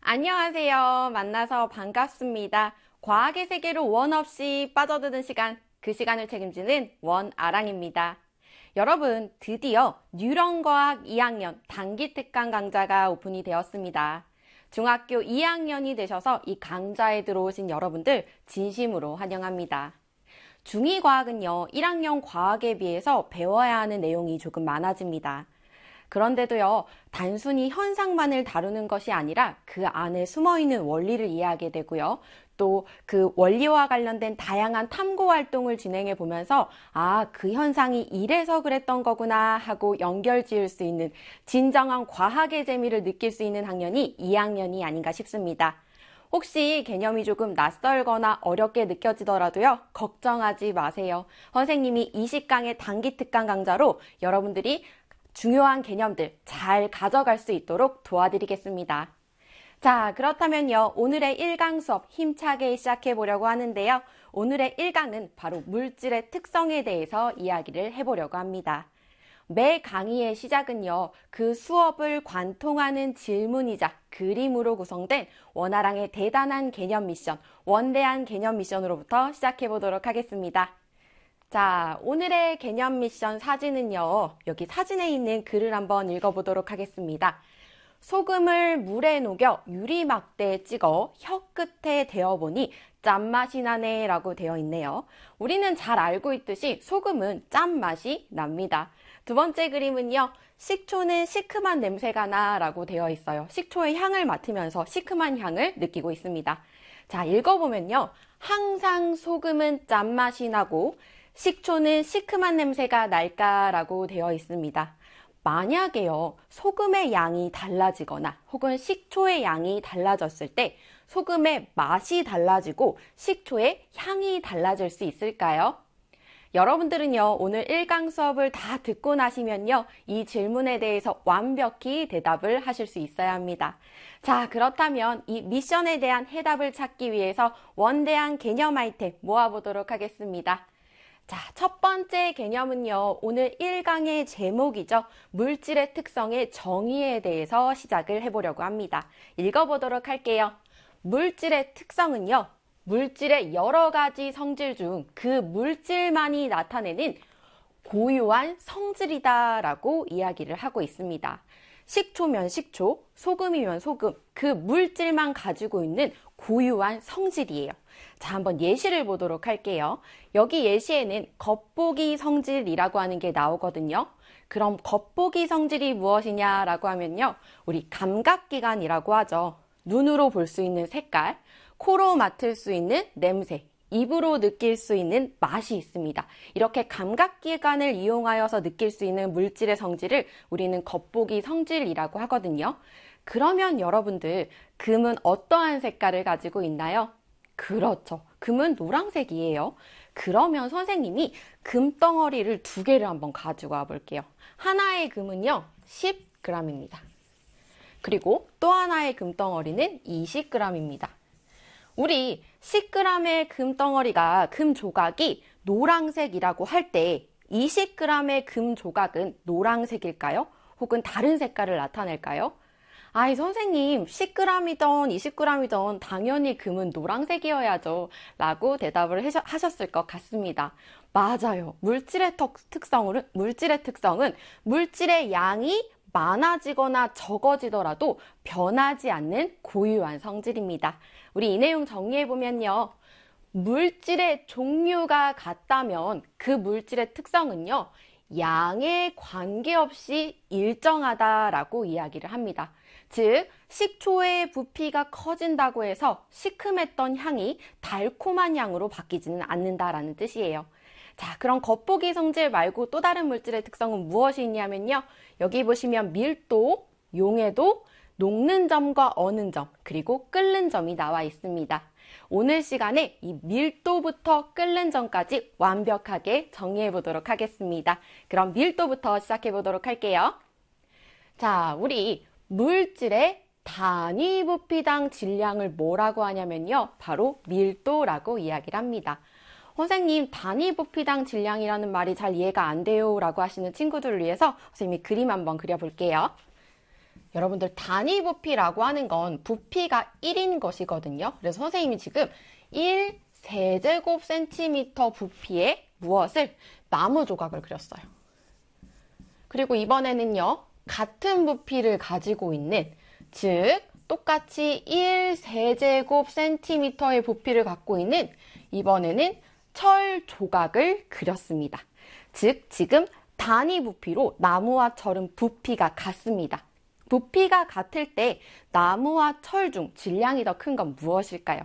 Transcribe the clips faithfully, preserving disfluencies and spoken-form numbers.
안녕하세요. 만나서 반갑습니다. 과학의 세계로 원 없이 빠져드는 시간, 그 시간을 책임지는 원아랑입니다. 여러분, 드디어 뉴런과학 이 학년 단기 특강 강좌가 오픈이 되었습니다. 중학교 이 학년이 되셔서 이 강좌에 들어오신 여러분들 진심으로 환영합니다. 중이 과학은요, 일 학년 과학에 비해서 배워야 하는 내용이 조금 많아집니다. 그런데도요, 단순히 현상만을 다루는 것이 아니라 그 안에 숨어있는 원리를 이해하게 되고요. 또 그 원리와 관련된 다양한 탐구 활동을 진행해 보면서 아, 그 현상이 이래서 그랬던 거구나 하고 연결 지을 수 있는 진정한 과학의 재미를 느낄 수 있는 학년이 이 학년이 아닌가 싶습니다. 혹시 개념이 조금 낯설거나 어렵게 느껴지더라도요, 걱정하지 마세요. 선생님이 이십 강의 단기 특강 강좌로 여러분들이 중요한 개념들 잘 가져갈 수 있도록 도와드리겠습니다. 자, 그렇다면요, 오늘의 일 강 수업 힘차게 시작해 보려고 하는데요. 오늘의 일 강은 바로 물질의 특성에 대해서 이야기를 해보려고 합니다. 매 강의의 시작은요, 그 수업을 관통하는 질문이자 그림으로 구성된 원아랑의 대단한 개념 미션, 원대한 개념 미션으로부터 시작해 보도록 하겠습니다. 자, 오늘의 개념 미션 사진은요, 여기 사진에 있는 글을 한번 읽어보도록 하겠습니다. 소금을 물에 녹여 유리막대에 찍어 혀 끝에 대어보니 짠맛이 나네 라고 되어 있네요. 우리는 잘 알고 있듯이 소금은 짠맛이 납니다. 두 번째 그림은요, 식초는 시큼한 냄새가 나 라고 되어 있어요. 식초의 향을 맡으면서 시큼한 향을 느끼고 있습니다. 자, 읽어보면요, 항상 소금은 짠맛이 나고 식초는 시큼한 냄새가 날까라고 되어 있습니다. 만약에요, 소금의 양이 달라지거나 혹은 식초의 양이 달라졌을 때 소금의 맛이 달라지고 식초의 향이 달라질 수 있을까요? 여러분들은요, 오늘 일 강 수업을 다 듣고 나시면요, 이 질문에 대해서 완벽히 대답을 하실 수 있어야 합니다. 자, 그렇다면 이 미션에 대한 해답을 찾기 위해서 원대한 개념 아이템 모아보도록 하겠습니다. 자, 첫 번째 개념은요, 오늘 일 강의 제목이죠. 물질의 특성의 정의에 대해서 시작을 해보려고 합니다. 읽어보도록 할게요. 물질의 특성은요, 물질의 여러 가지 성질 중 그 물질만이 나타내는 고유한 성질이다 라고 이야기를 하고 있습니다. 식초면 식초, 소금이면 소금, 그 물질만 가지고 있는 고유한 성질이에요. 자, 한번 예시를 보도록 할게요. 여기 예시에는 겉보기 성질이라고 하는 게 나오거든요. 그럼 겉보기 성질이 무엇이냐라고 하면요, 우리 감각기관이라고 하죠. 눈으로 볼 수 있는 색깔, 코로 맡을 수 있는 냄새, 입으로 느낄 수 있는 맛이 있습니다. 이렇게 감각기관을 이용하여서 느낄 수 있는 물질의 성질을 우리는 겉보기 성질이라고 하거든요. 그러면 여러분들, 금은 어떠한 색깔을 가지고 있나요? 그렇죠. 금은 노란색이에요. 그러면 선생님이 금덩어리를 두 개를 한번 가지고 와 볼게요. 하나의 금은요, 십 그램입니다. 그리고 또 하나의 금덩어리는 이십 그램입니다. 우리 십 그램의 금덩어리가, 금 조각이 노란색이라고 할 때 이십 그램의 금 조각은 노란색일까요? 혹은 다른 색깔을 나타낼까요? 아이, 선생님, 십 그램이던 이십 그램이던 당연히 금은 노란색이어야죠 라고 대답을 하셨을 것 같습니다. 맞아요. 물질의 특성은, 물질의 특성은 물질의 양이 많아지거나 적어지더라도 변하지 않는 고유한 성질입니다. 우리 이 내용 정리해보면요, 물질의 종류가 같다면 그 물질의 특성은요, 양에 관계없이 일정하다라고 이야기를 합니다. 즉, 식초의 부피가 커진다고 해서 시큼했던 향이 달콤한 향으로 바뀌지는 않는다라는 뜻이에요. 자, 그럼 겉보기 성질 말고 또 다른 물질의 특성은 무엇이 있냐면요, 여기 보시면 밀도, 용해도, 녹는 점과 어는 점, 그리고 끓는 점이 나와 있습니다. 오늘 시간에 이 밀도부터 끓는 점까지 완벽하게 정리해 보도록 하겠습니다. 그럼 밀도부터 시작해 보도록 할게요. 자, 우리 물질의 단위 부피당 질량을 뭐라고 하냐면요, 바로 밀도라고 이야기를 합니다. 선생님, 단위 부피당 질량이라는 말이 잘 이해가 안 돼요 라고 하시는 친구들을 위해서 선생님이 그림 한번 그려볼게요. 여러분들 단위 부피라고 하는 건 부피가 일인 것이거든요. 그래서 선생님이 지금 일 세제곱 센티미터 부피의 무엇을? 나무 조각을 그렸어요. 그리고 이번에는요, 같은 부피를 가지고 있는, 즉 똑같이 일 세제곱 센티미터의 부피를 갖고 있는, 이번에는 철 조각을 그렸습니다. 즉 지금 단위 부피로 나무와 철은 부피가 같습니다. 부피가 같을 때 나무와 철 중 질량이 더 큰 건 무엇일까요?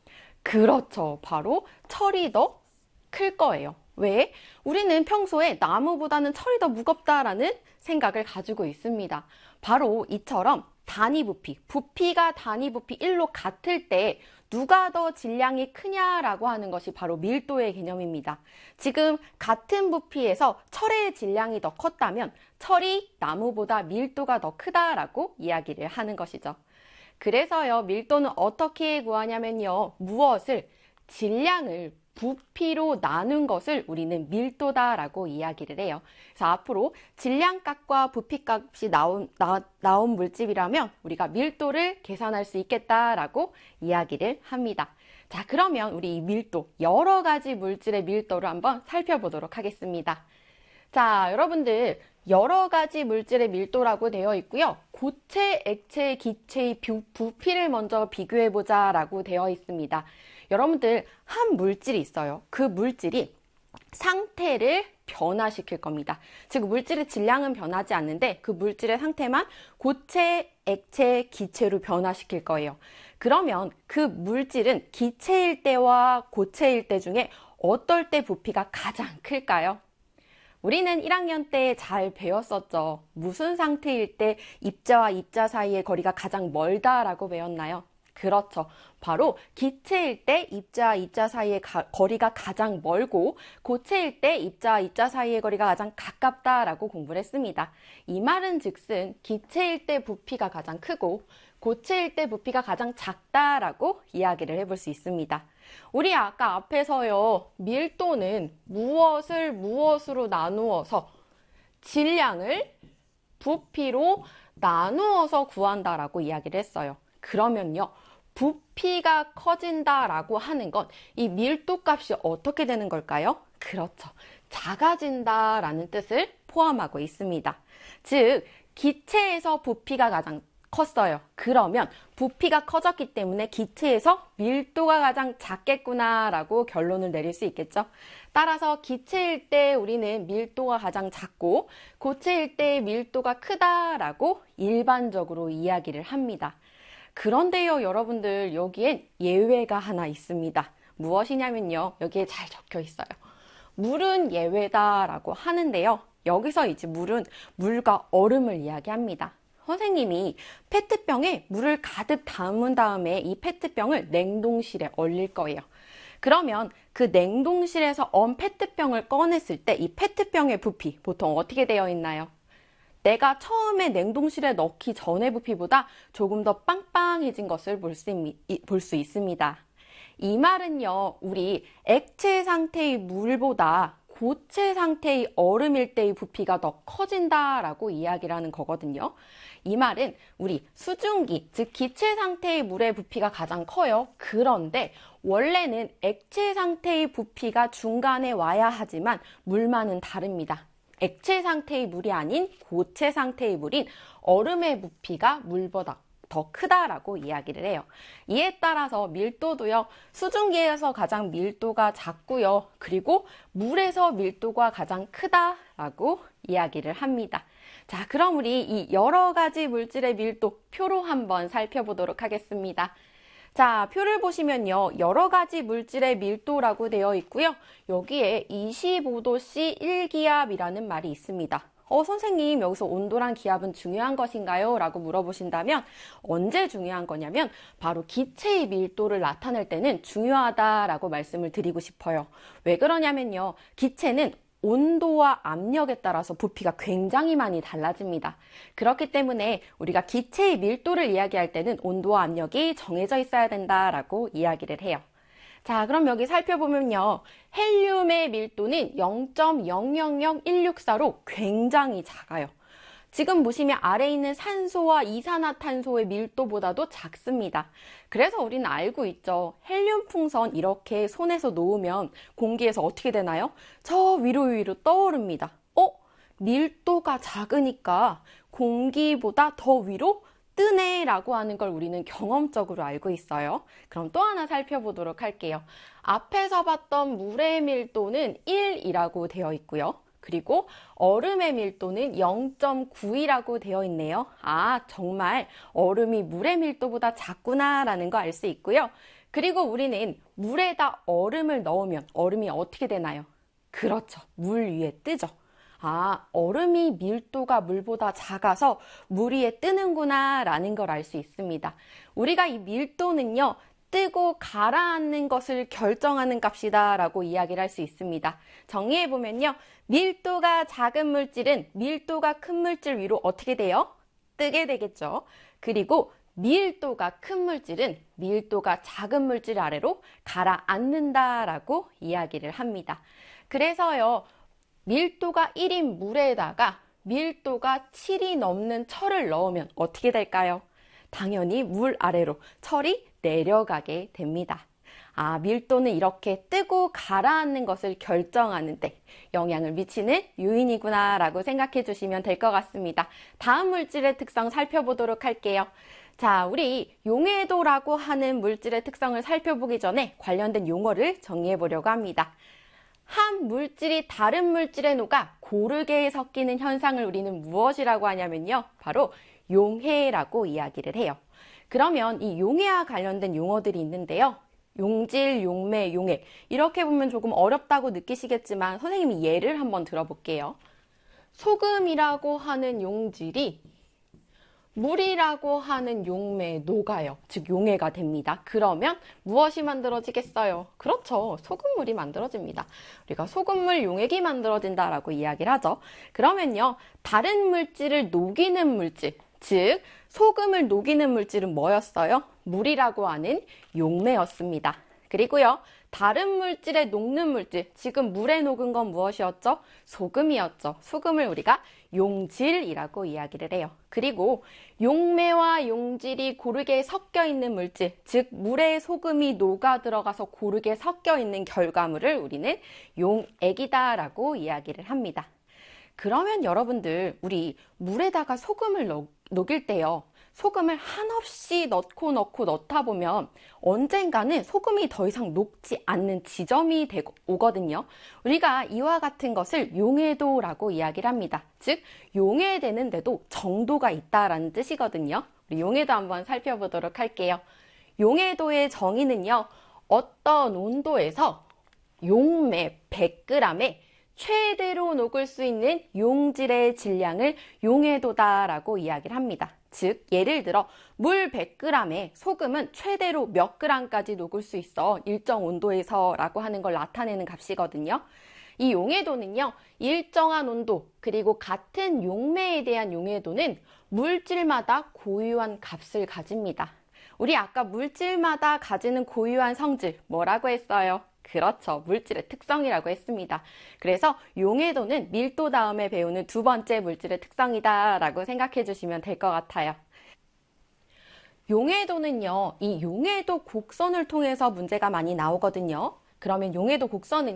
그렇죠. 바로 철이 더 클 거예요. 왜? 우리는 평소에 나무보다는 철이 더 무겁다라는 생각을 가지고 있습니다. 바로 이처럼 단위 부피, 부피가 단위 부피 일로 같을 때 누가 더 질량이 크냐라고 하는 것이 바로 밀도의 개념입니다. 지금 같은 부피에서 철의 질량이 더 컸다면 철이 나무보다 밀도가 더 크다라고 이야기를 하는 것이죠. 그래서요, 밀도는 어떻게 구하냐면요, 무엇을? 질량을 부피로 나눈 것을 우리는 밀도다라고 이야기를 해요. 그래서 앞으로 질량값과 부피값이 나온, 나, 나온 물질이라면 우리가 밀도를 계산할 수 있겠다라고 이야기를 합니다. 자, 그러면 우리 이 밀도, 여러 가지 물질의 밀도를 한번 살펴보도록 하겠습니다. 자, 여러분들 여러 가지 물질의 밀도라고 되어 있고요. 고체, 액체, 기체의 부피를 먼저 비교해보자 라고 되어 있습니다. 여러분들 한 물질이 있어요. 그 물질이 상태를 변화시킬 겁니다. 즉 물질의 질량은 변하지 않는데 그 물질의 상태만 고체, 액체, 기체로 변화시킬 거예요. 그러면 그 물질은 기체일 때와 고체일 때 중에 어떨 때 부피가 가장 클까요? 우리는 일 학년 때 잘 배웠었죠. 무슨 상태일 때 입자와 입자 사이의 거리가 가장 멀다라고 배웠나요? 그렇죠. 바로 기체일 때 입자와 입자 사이의 가, 거리가 가장 멀고 고체일 때 입자와 입자 사이의 거리가 가장 가깝다라고 공부를 했습니다. 이 말은 즉슨 기체일 때 부피가 가장 크고 고체일 때 부피가 가장 작다라고 이야기를 해볼 수 있습니다. 우리 아까 앞에서요, 밀도는 무엇을 무엇으로 나누어서 질량을 부피로 나누어서 구한다라고 이야기를 했어요. 그러면요, 부피가 커진다라고 하는 건 이 밀도 값이 어떻게 되는 걸까요? 그렇죠. 작아진다라는 뜻을 포함하고 있습니다. 즉, 기체에서 부피가 가장 컸어요. 그러면 부피가 커졌기 때문에 기체에서 밀도가 가장 작겠구나라고 결론을 내릴 수 있겠죠. 따라서 기체일 때 우리는 밀도가 가장 작고 고체일 때 밀도가 크다라고 일반적으로 이야기를 합니다. 그런데요, 여러분들 여기엔 예외가 하나 있습니다. 무엇이냐면요, 여기에 잘 적혀 있어요. 물은 예외다라고 하는데요. 여기서 이제 물은 물과 얼음을 이야기합니다. 선생님이 페트병에 물을 가득 담은 다음에 이 페트병을 냉동실에 얼릴 거예요. 그러면 그 냉동실에서 언 페트병을 꺼냈을 때 이 페트병의 부피 보통 어떻게 되어 있나요? 내가 처음에 냉동실에 넣기 전의 부피보다 조금 더 빵빵해진 것을 볼 수, 볼 수 있습니다. 이 말은요, 우리 액체 상태의 물보다 고체 상태의 얼음일 때의 부피가 더 커진다라고 이야기를 하는 거거든요. 이 말은 우리 수증기, 즉 기체 상태의 물의 부피가 가장 커요. 그런데 원래는 액체 상태의 부피가 중간에 와야 하지만 물만은 다릅니다. 액체 상태의 물이 아닌 고체 상태의 물인 얼음의 부피가 물보다 더 크다라고 이야기를 해요. 이에 따라서 밀도도요, 수증기에서 가장 밀도가 작고요, 그리고 물에서 밀도가 가장 크다라고 이야기를 합니다. 자, 그럼 우리 이 여러 가지 물질의 밀도 표로 한번 살펴보도록 하겠습니다. 자, 표를 보시면요, 여러 가지 물질의 밀도라고 되어 있고요. 여기에 이십오 도씨 일 기압이라는 말이 있습니다. 어, 선생님, 여기서 온도랑 기압은 중요한 것인가요? 라고 물어보신다면 언제 중요한 거냐면 바로 기체의 밀도를 나타낼 때는 중요하다라고 말씀을 드리고 싶어요. 왜 그러냐면요, 기체는 온도와 압력에 따라서 부피가 굉장히 많이 달라집니다. 그렇기 때문에 우리가 기체의 밀도를 이야기할 때는 온도와 압력이 정해져 있어야 된다라고 이야기를 해요. 자, 그럼 여기 살펴보면요, 헬륨의 밀도는 영 점 영영영일육사로 굉장히 작아요. 지금 보시면 아래에 있는 산소와 이산화탄소의 밀도보다도 작습니다. 그래서 우리는 알고 있죠. 헬륨 풍선 이렇게 손에서 놓으면 공기에서 어떻게 되나요? 저 위로 위로 떠오릅니다. 어? 밀도가 작으니까 공기보다 더 위로 뜨네 라고 하는 걸 우리는 경험적으로 알고 있어요. 그럼 또 하나 살펴보도록 할게요. 앞에서 봤던 물의 밀도는 일이라고 되어 있고요. 그리고 얼음의 밀도는 영 점 구이라고 되어 있네요. 아, 정말 얼음이 물의 밀도보다 작구나 라는 거 알 수 있고요. 그리고 우리는 물에다 얼음을 넣으면 얼음이 어떻게 되나요? 그렇죠. 물 위에 뜨죠. 아, 얼음이 밀도가 물보다 작아서 물 위에 뜨는구나 라는 걸 알 수 있습니다. 우리가 이 밀도는요, 뜨고 가라앉는 것을 결정하는 값이다 라고 이야기를 할 수 있습니다. 정리해보면요, 밀도가 작은 물질은 밀도가 큰 물질 위로 어떻게 돼요? 뜨게 되겠죠. 그리고 밀도가 큰 물질은 밀도가 작은 물질 아래로 가라앉는다 라고 이야기를 합니다. 그래서요, 밀도가 일인 물에다가 밀도가 칠이 넘는 철을 넣으면 어떻게 될까요? 당연히 물 아래로 철이 내려가게 됩니다. 아, 밀도는 이렇게 뜨고 가라앉는 것을 결정하는데 영향을 미치는 요인이구나 라고 생각해 주시면 될 것 같습니다. 다음 물질의 특성 살펴보도록 할게요. 자, 우리 용해도라고 하는 물질의 특성을 살펴보기 전에 관련된 용어를 정리해 보려고 합니다. 한 물질이 다른 물질에 녹아 고르게 섞이는 현상을 우리는 무엇이라고 하냐면요, 바로 용해라고 이야기를 해요. 그러면 이 용해와 관련된 용어들이 있는데요, 용질, 용매, 용액 이렇게 보면 조금 어렵다고 느끼시겠지만 선생님이 예를 한번 들어볼게요. 소금이라고 하는 용질이 물이라고 하는 용매에 녹아요. 즉 용해가 됩니다. 그러면 무엇이 만들어지겠어요? 그렇죠. 소금물이 만들어집니다. 우리가 소금물 용액이 만들어진다라고 이야기를 하죠. 그러면요, 다른 물질을 녹이는 물질, 즉 소금을 녹이는 물질은 뭐였어요? 물이라고 하는 용매였습니다. 그리고요, 다른 물질에 녹는 물질, 지금 물에 녹은 건 무엇이었죠? 소금이었죠. 소금을 우리가 용질이라고 이야기를 해요. 그리고 용매와 용질이 고르게 섞여 있는 물질, 즉 물에 소금이 녹아 들어가서 고르게 섞여 있는 결과물을 우리는 용액이다 라고 이야기를 합니다. 그러면 여러분들, 우리 물에다가 소금을 넣, 녹일 때요, 소금을 한없이 넣고 넣고 넣다 보면 언젠가는 소금이 더 이상 녹지 않는 지점이 되고 오거든요. 우리가 이와 같은 것을 용해도라고 이야기를 합니다. 즉 용해되는데도 정도가 있다라는 뜻이거든요. 우리 용해도 한번 살펴보도록 할게요. 용해도의 정의는요, 어떤 온도에서 용매 백 그램에 최대로 녹을 수 있는 용질의 질량을 용해도다라고 이야기를 합니다. 즉 예를 들어 물 백 그램에 소금은 최대로 몇 그램까지 녹을 수 있어 일정 온도에서 라고 하는 걸 나타내는 값이거든요. 이 용해도는요, 일정한 온도 그리고 같은 용매에 대한 용해도는 물질마다 고유한 값을 가집니다. 우리 아까 물질마다 가지는 고유한 성질 뭐라고 했어요? 그렇죠. 물질의 특성이라고 했습니다. 그래서 용해도는 밀도 다음에 배우는 두 번째 물질의 특성이다 라고 생각해 주시면 될 것 같아요. 용해도는요, 이 용해도 곡선을 통해서 문제가 많이 나오거든요. 그러면 용해도 곡선은